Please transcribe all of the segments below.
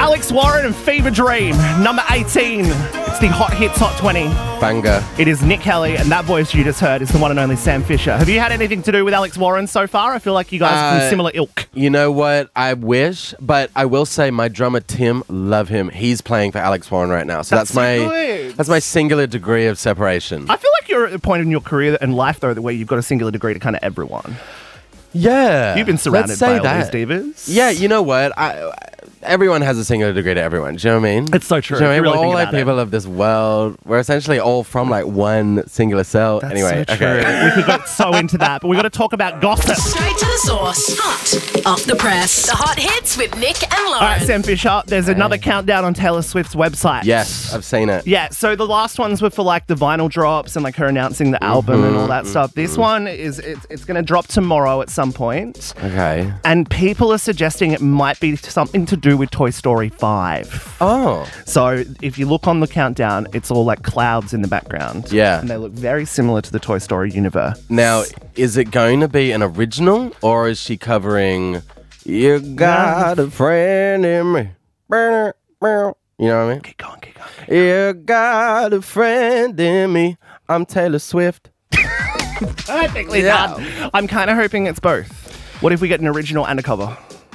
Alex Warren and Fever Dream, number 18. It's the Hot Hits Hot 20. Banger. It is Nick Kelly, and that voice you just heard is the one and only Sam Fisher. Have you had anything to do with Alex Warren so far? I feel like you guys are from similar ilk. You know what? I wish, but I will say my drummer Tim, love him. He's playing for Alex Warren right now. So that's my singular degree of separation. I feel like you're at a point in your career and life, though, where you've got a singular degree to kind of everyone. Yeah. You've been surrounded by all these divas. Yeah, you know what? Everyone has a singular degree to everyone. Do you know what I mean? It's so true. Do you know what I mean? Really We're all like people of this world. We're essentially all from like one singular cell. That's anyway, so true. okay. We could go so into that, but we've got to talk about gossip. Straight to the source. Hot off the press. The hot hits with Nick and Lauren. All right, Sam Fisher, there's another countdown on Taylor Swift's website. Yes, I've seen it. Yeah, so the last ones were for like the vinyl drops and like her announcing the album and all that stuff. This one is it's going to drop tomorrow at some point. Okay. And people are suggesting it might be something to do with Toy Story 5. Oh. So if you look on the countdown, it's all like clouds in the background. Yeah. And they look very similar to the Toy Story universe. Now, is it going to be an original or is she covering You Got a Friend in Me? You know what I mean? Keep going. You got a friend in me. I'm Taylor Swift. Perfectly done. I'm kind of hoping it's both. What if we get an original and a cover?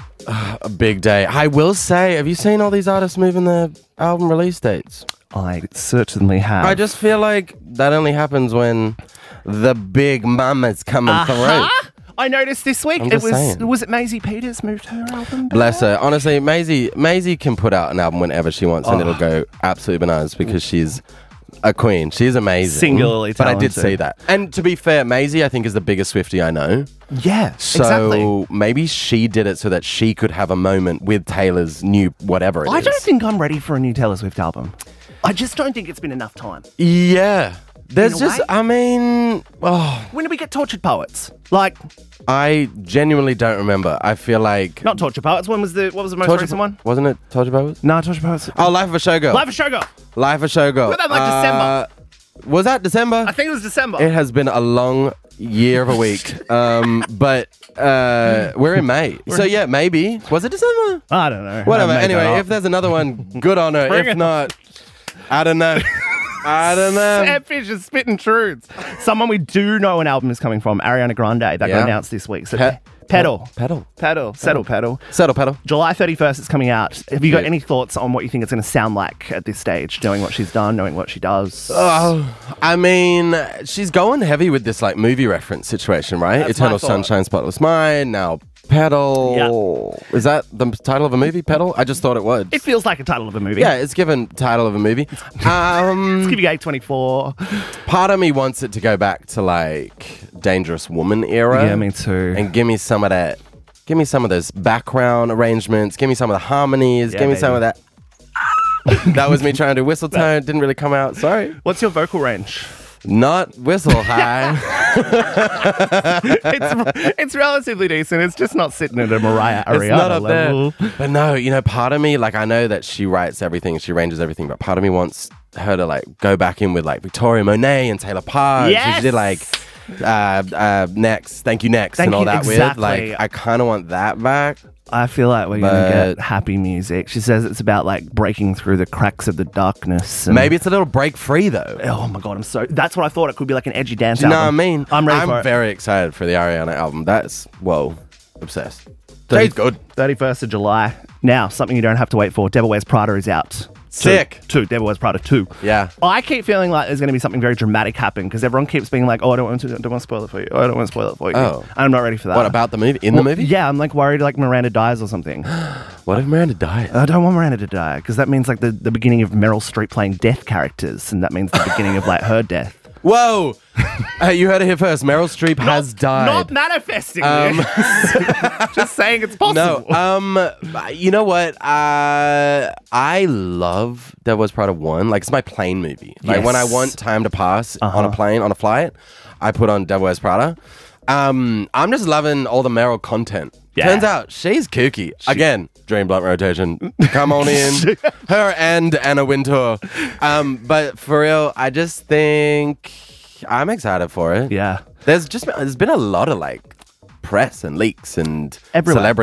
A big day. I will say, have you seen all these artists moving their album release dates? I certainly have. I just feel like that only happens when the big mama's coming through. I noticed this week I'm it just saying. was it Maisie Peters moved her album back? Bless her. Honestly, Maisie can put out an album whenever she wants and it'll go absolutely bananas because she's a queen. She's amazing. Singularly But I did talented. see that. And to be fair, Maisie, I think, is the biggest Swiftie I know. Yeah, So exactly. maybe she did it so that she could have a moment with Taylor's new whatever it is. I don't think I'm ready for a new Taylor Swift album. I just don't think it's been enough time. Yeah. There's In a just, way? I mean, When do we get Tortured Poets? Like, I genuinely don't remember. I feel like... not Tortured Poets. What was the most recent one? Wasn't it Tortured Poets? No, Tortured Poets. Oh, Life of a Showgirl. Live a Showgirl. Life of a Showgirl. Wasn't that like December? Was that December? I think it was December. It has been a long year of a week. But we're in May. So yeah, maybe. Was it December? I don't know. Whatever. I made that Anyway, up. if there's another one, good on her. Bring If it. not, I don't know. I don't know. Sam Fisher spitting truths. Someone we do know an album is coming from, Ariana Grande. That got Yeah. announced this week. So Pedal. Pedal. Settle. July 31st it's coming out. Have you got Yeah. any thoughts on what you think it's going to sound like at this stage, knowing what she's done, knowing what she does? Oh, I mean, she's going heavy with this like movie reference situation, right? That's my Eternal thought. Sunshine, Spotless Mind, now Pedal. Is that the title of a movie, Pedal? I just thought it was. It feels like a title of a movie. Yeah, it's given title of a movie. It's giving A24. Part of me wants it to go back to like Dangerous Woman era. Yeah, me too. And give me some of that. Give me some of those background arrangements. Give me some of the harmonies. Yeah, give me baby. some of that. That was me trying to do whistle tone. Didn't really come out. Sorry. What's your vocal range? Not whistle high. It's relatively decent. It's just not sitting at a Mariah Ariana It's not up level. there. But no, you know, part of me, like, I know that she writes everything, she arranges everything, but part of me wants her to, like, go back in with, like, Victoria Monet and Taylor Park. Yes! She did, like, Next, Thank You Next, Thank and all You- that exactly. with. Like, I kind of want that back. I feel like we're going to But- get happy music. She says it's about like breaking through the cracks of the darkness. And Maybe it's a little break free, though. oh my God, that's what I thought. It could be like an edgy dance Do you know what I album. mean? I'm ready for it. very excited for the Ariana album. That's, whoa, obsessed. She's good. 31st of July. Now, something you don't have to wait for. Devil Wears Prada is out. Sick. Two. Devil Wears Prada 2. Yeah. I keep feeling like there's going to be something very dramatic happen because everyone keeps being like, oh, I don't want to spoil it for you. Oh, I don't want to spoil it for you. Oh. I'm not ready for that. What about the movie? In the movie? Yeah, I'm like worried like Miranda dies or something. What if Miranda dies? I don't want Miranda to die because that means like the beginning of Meryl Streep playing death characters and that means the beginning of like her death. Whoa! You heard it here first. Meryl Streep has died. Not manifesting this. Just saying it's possible. No, you know what? I love Devil Wears Prada 1. Like, it's my plane movie. Like, when I Yes. want time to pass on a plane, on a flight, I put on Devil Wears Prada. I'm just loving all the Meryl content. Yeah. Turns out she's kooky. Again, Dream Blunt rotation. Come on in. Her and Anna Wintour. But for real, I just think I'm excited for it. Yeah. There's been a lot of like press and leaks and Everywhere. celebrity